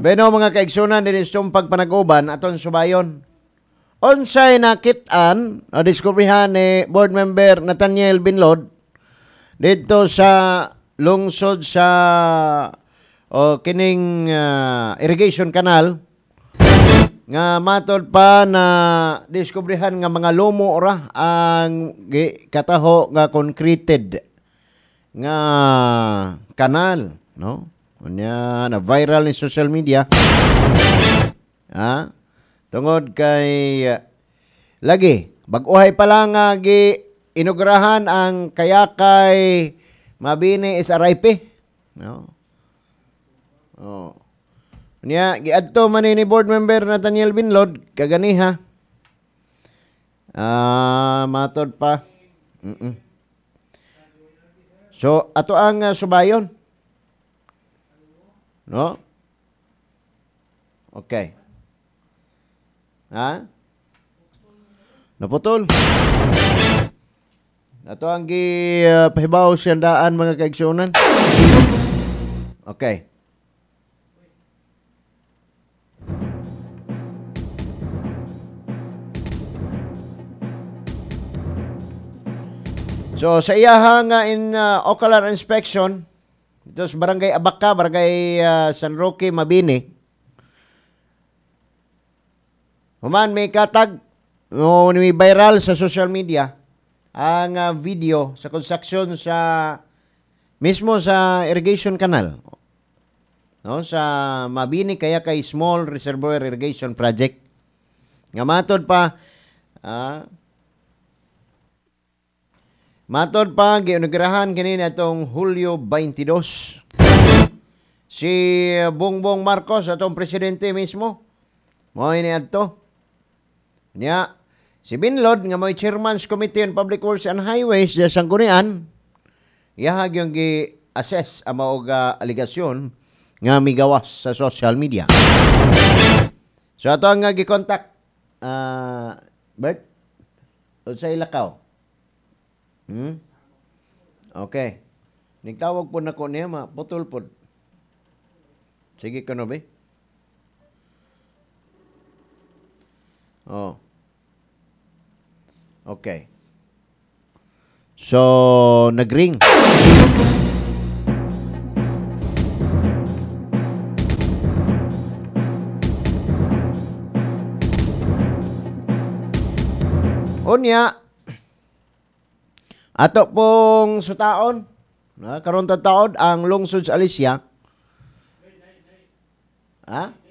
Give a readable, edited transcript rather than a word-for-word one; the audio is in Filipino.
Beno mga kaigsunan din itong pagpanag-uban aton subayon. Unsay nakit-an o diskubrihan ni board member Nathaniel Binlod dito sa lungsod sa kining irrigation canal nga matod pa na diskubrihan nga mga lumo ra ang kataho nga concreted nga kanal, no? Unya na viral ni social media. Tungod kay lagi bag-uhay pa lang nga inaugurahan ang Kayakay Mabini SRIP, no? Unya giadto man ni board member Nathaniel Binlod kaganiha. Matod pa. So ato ang subayon. No? Okay. Naputol. Ato ang pahibaw siyandaan mga kaigsunan. Okay. So sa iyaha nga in ocular inspection ito sa Barangay Abaca, Barangay San Roque, Mabini. Human may katag may viral sa social media ang video sa construction sa mismo sa irrigation canal. No, sa Mabini kaya kay Small Reservoir Irrigation Project. Nga matod pa giunugirahan kini atong Hulyo 22. Si Bongbong Marcos atong presidente mismo mo ini adto. Nya si Binlod nga mo'y Chairman's Committee on Public Works and Highways sa Sanggunian, iyahag yung gi-assess ang mga aligasyon nga migawas sa social media. So ato ang gi-contact Bert o sa Ilakaw. Okay. Nagtawag po na ko niya, putol po. Sige ka no, be? Okay. So, nag-ring. Unya, ato pong sutaon, karon taon ang lungsod sa Alicia.